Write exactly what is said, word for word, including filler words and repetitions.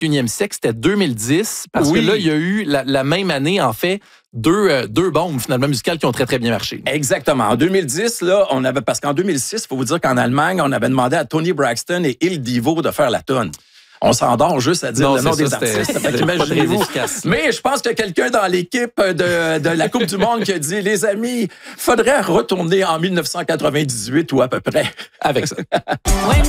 unième siècle, c'était deux mille dix, parce Oui. que là, il y a eu la, la même année, en fait, deux, euh, deux bombes, finalement, musicales qui ont très, très bien marché. Exactement. En deux mille dix, là, on avait, parce qu'en deux mille six, il faut vous dire qu'en Allemagne, on avait demandé à Tony Braxton et Il Divo de faire la tonne. On s'endort juste à dire Non, le nom c'est des ça, c'était- artistes. Fait c'était pas qu'imaginez-vous. très efficace. Mais je pense qu'il y a quelqu'un dans l'équipe de, de la Coupe du Monde qui a dit, les amis, faudrait retourner en mille neuf cent quatre-vingt-dix-huit ou à peu près. Avec ça.